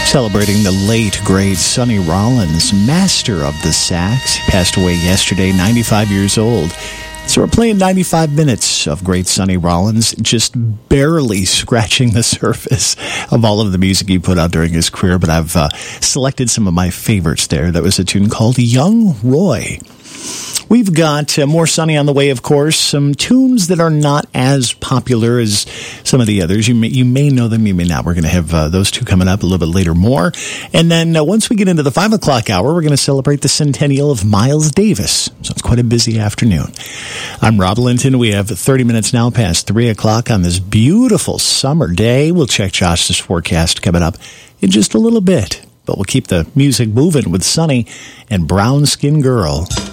Celebrating the late, great Sonny Rollins, master of the sax. He passed away yesterday, 95 years old. So we're playing 95 minutes of great Sonny Rollins, just barely scratching the surface of all of the music he put out during his career. But I've selected some of my favorites there. That was a tune called Young Roy. We've got more Sonny on the way, of course. Some tunes that are not as popular as some of the others. You may know them, you may not. We're going to have those two coming up a little bit later more. And then once we get into the 5 o'clock hour, we're going to celebrate the centennial of Miles Davis. So it's quite a busy afternoon. I'm Rob Linton. We have 30 minutes now past 3 o'clock on this beautiful summer day. We'll check Josh's forecast coming up in just a little bit. But we'll keep the music moving with Sonny and Brown Skin Girl.